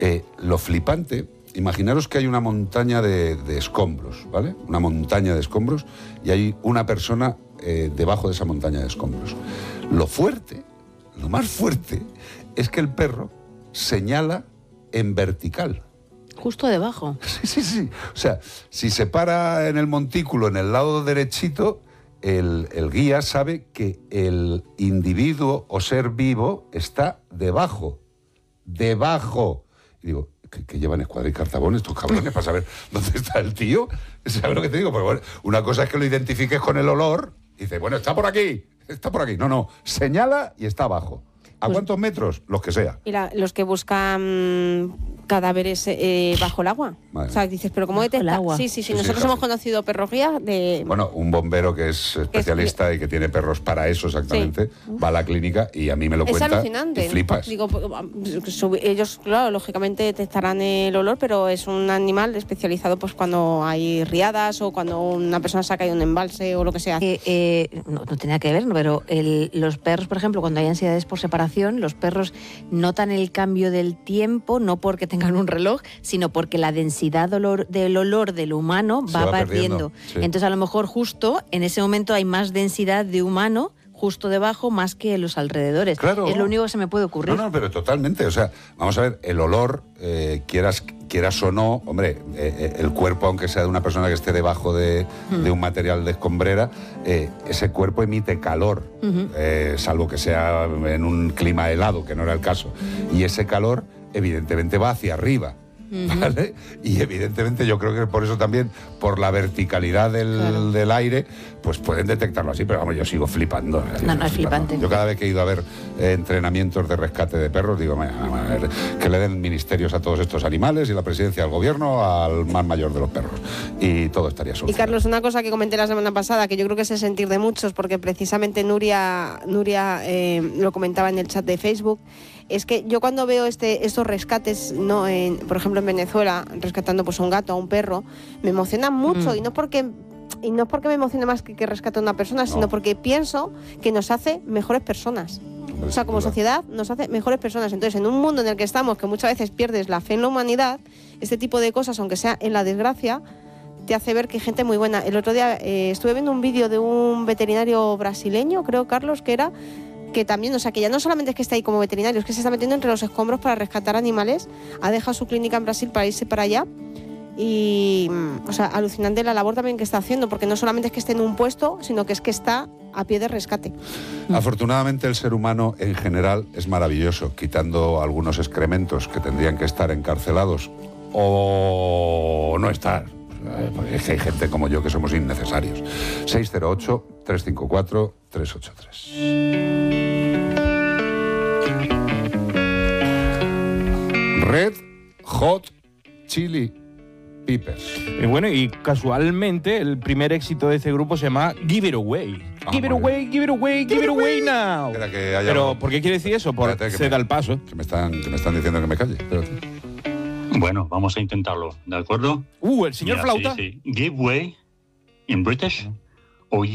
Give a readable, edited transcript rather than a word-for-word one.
Lo flipante, imaginaros que hay una montaña de escombros, ¿vale? Una montaña de escombros y hay una persona debajo de esa montaña de escombros. Lo más fuerte, es que el perro señala en vertical. Justo debajo. Sí. O sea, si se para en el montículo, en el lado derechito, el guía sabe que el individuo o ser vivo está debajo. Debajo. Y digo, ¿qué llevan escuadra y cartabón estos cabrones para saber dónde está el tío? ¿Sabes lo que te digo? Porque bueno, una cosa es que lo identifiques con el olor y dices, bueno, está por aquí. No, señala y está abajo. ¿A cuántos metros? Los que sea. Y los que buscan cadáveres bajo el agua. Vale. O sea, dices, pero ¿cómo detecta? el agua. Sí. Nosotros hemos conocido perros guía de... Bueno, un bombero que es especialista y que tiene perros para eso exactamente, va a la clínica y a mí me lo cuenta. Es alucinante. Y flipas. Digo, ellos, claro, lógicamente detectarán el olor, pero es un animal especializado pues cuando hay riadas o cuando una persona saca de un embalse o lo que sea. No tenía que ver, pero los perros, por ejemplo, cuando hay ansiedades por separación, los perros notan el cambio del tiempo, no porque tengan un reloj, sino porque la densidad del olor del humano va perdiendo. Sí. Entonces, a lo mejor justo en ese momento hay más densidad de humano justo debajo más que en los alrededores. Claro. Es lo único que se me puede ocurrir. No, pero totalmente. O sea, vamos a ver, el olor, quieras o no, hombre, el cuerpo, aunque sea de una persona que esté debajo de un material de escombrera, ese cuerpo emite calor, salvo que sea en un clima helado, que no era el caso. Y ese calor, evidentemente, va hacia arriba. ¿Vale? Y evidentemente yo creo que por eso también, por la verticalidad del aire, pues pueden detectarlo así, pero vamos, yo sigo flipando. No, es flipante. Yo cada vez que he ido a ver entrenamientos de rescate de perros, digo, que le den ministerios a todos estos animales y la presidencia del gobierno al más mayor de los perros. Y todo estaría solucionado. Y Carlos, una cosa que comenté la semana pasada, que yo creo que es el sentir de muchos, porque precisamente Nuria lo comentaba en el chat de Facebook, es que yo cuando veo estos rescates, ¿no? Por ejemplo en Venezuela, rescatando pues a un gato, a un perro, me emociona mucho y no porque me emocione más que rescate a una persona, sino porque pienso que nos hace mejores personas. O sea, como sociedad nos hace mejores personas. Entonces, en un mundo en el que estamos, que muchas veces pierdes la fe en la humanidad, este tipo de cosas, aunque sea en la desgracia, te hace ver que hay gente muy buena. El otro día estuve viendo un vídeo de un veterinario brasileño, creo, Carlos, que también, o sea, que ya no solamente es que está ahí como veterinario, es que se está metiendo entre los escombros para rescatar animales, ha dejado su clínica en Brasil para irse para allá y, o sea, alucinante la labor también que está haciendo, porque no solamente es que esté en un puesto, sino que es que está a pie de rescate. Afortunadamente el ser humano en general es maravilloso, quitando algunos excrementos que tendrían que estar encarcelados o no estar. Porque es que hay gente como yo que somos innecesarios. 608-354-383. Red Hot Chili Peppers. Bueno, y casualmente el primer éxito de este grupo se llama Give It Away. Give it away, give it away, give it away now. Pero, ¿por qué quiere decir eso? Por ceda el paso. Que me están diciendo que me calle. Espérate. Bueno, vamos a intentarlo, ¿de acuerdo? El señor Flauta. Sí. Give way, in British,